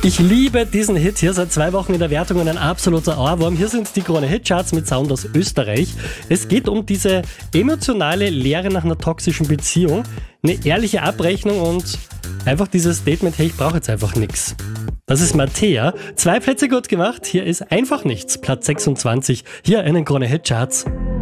Ich liebe diesen Hit hier, seit 2 Wochen in der Wertung und ein absoluter Ohrwurm. Hier sind die Krone Hitcharts mit Sound aus Österreich. Es geht um diese emotionale Leere nach einer toxischen Beziehung, eine ehrliche Abrechnung und einfach dieses Statement, hey, ich brauche jetzt einfach nichts. Das ist Mattea. 2 Plätze gut gemacht, hier ist einfach nichts, Platz 26, hier in den Krone Hitcharts.